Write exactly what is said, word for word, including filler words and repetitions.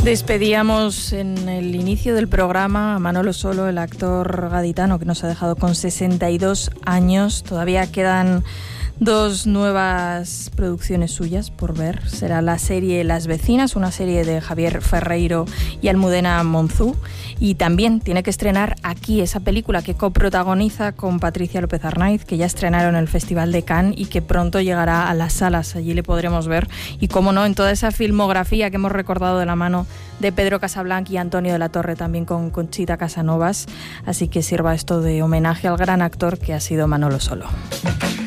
Despedíamos en el inicio del programa a Manolo Solo, el actor gaditano que nos ha dejado con sesenta y dos años. Todavía quedan dos nuevas producciones suyas por ver. Será la serie Las Vecinas, una serie de Javier Ferreiro y Almudena Monzú. Y también tiene que estrenar aquí esa película que coprotagoniza con Patricia López Arnaiz, que ya estrenaron en el Festival de Cannes y que pronto llegará a las salas. Allí le podremos ver. Y cómo no, en toda esa filmografía que hemos recordado de la mano de Pedro Casablanc y Antonio de la Torre, también con Conchita Casanovas. Así que sirva esto de homenaje al gran actor que ha sido Manolo Solo.